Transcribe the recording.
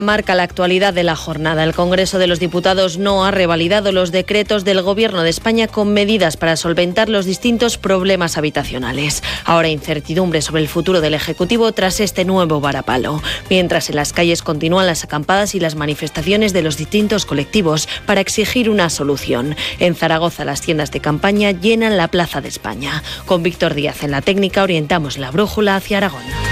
Marca la actualidad de la jornada. El Congreso de los Diputados no ha revalidado los decretos del Gobierno de España con medidas para solventar los distintos problemas habitacionales. Ahora incertidumbre sobre el futuro del Ejecutivo tras este nuevo varapalo. Mientras en las calles continúan las acampadas y las manifestaciones de los distintos colectivos para exigir una solución. En Zaragoza las tiendas de campaña llenan la Plaza de España. Con Víctor Díaz en la técnica orientamos la brújula hacia Aragón.